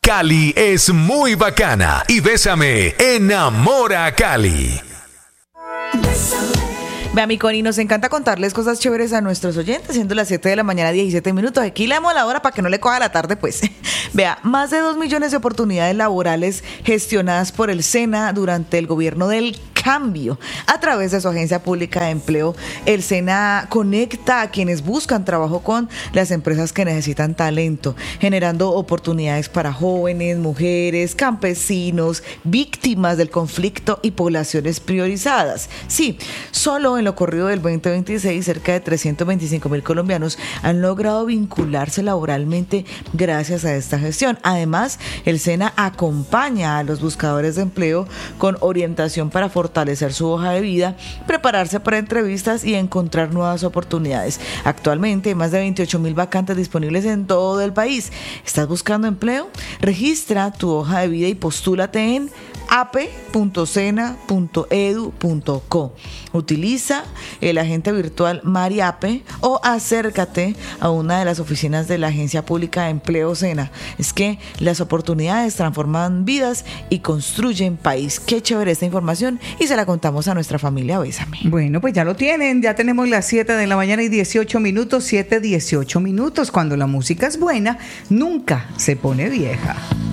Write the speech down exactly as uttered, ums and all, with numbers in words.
Cali es muy bacana y Bésame enamora a Cali. Vea, mi Connie, nos encanta contarles cosas chéveres a nuestros oyentes, siendo las siete de la mañana, diecisiete minutos. Aquí le damos la hora para que no le coja la tarde, pues. Vea, más de dos millones de oportunidades laborales gestionadas por el SENA durante el gobierno del cambio. A través de su agencia pública de empleo, el SENA conecta a quienes buscan trabajo con las empresas que necesitan talento, generando oportunidades para jóvenes, mujeres, campesinos, víctimas del conflicto y poblaciones priorizadas. Sí, solo en lo corrido del veinte veintiséis, cerca de trescientos veinticinco mil colombianos han logrado vincularse laboralmente gracias a esta gestión. Además, el SENA acompaña a los buscadores de empleo con orientación para fortalecer su hoja de vida, prepararse para entrevistas y encontrar nuevas oportunidades. Actualmente hay más de veintiocho mil vacantes disponibles en todo el país. ¿Estás buscando empleo? Registra tu hoja de vida y postúlate en a p punto sena punto edu punto co. Utiliza el agente virtual MariApe o acércate a una de las oficinas de la Agencia Pública de Empleo SENA. Es que las oportunidades transforman vidas y construyen país. Qué chévere esta información y se la contamos a nuestra familia Bésame. Bueno, pues ya lo tienen, ya tenemos las siete de la mañana y dieciocho minutos, siete dieciocho minutos. Cuando la música es buena, nunca se pone vieja.